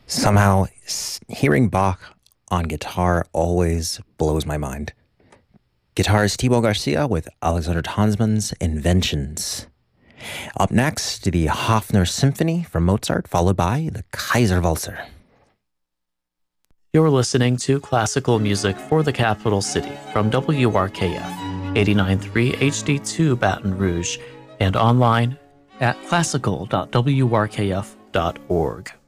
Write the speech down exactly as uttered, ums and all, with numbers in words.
Somehow, s- hearing Bach on guitar always blows my mind. Guitarist Thibaut Garcia with Alexander Tansman's Inventions. Up next, the Hofner Symphony from Mozart, followed by the Kaiserwalzer. You're listening to classical music for the capital city from W R K F, eighty-nine point three H D two Baton Rouge, and online at classical dot w r k f dot org.